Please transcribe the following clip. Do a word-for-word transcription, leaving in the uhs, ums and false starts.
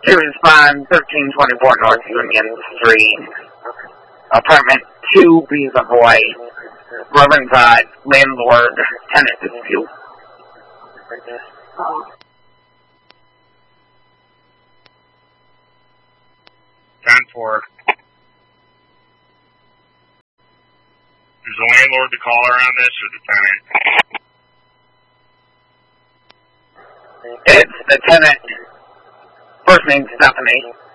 To respond, thirteen twenty-four North Union Street, apartment two, Visa Hawaii, Riverside, landlord-tenant dispute. ten four. Is the landlord the caller on this or the tenant? It's the tenant. First name Stephanie.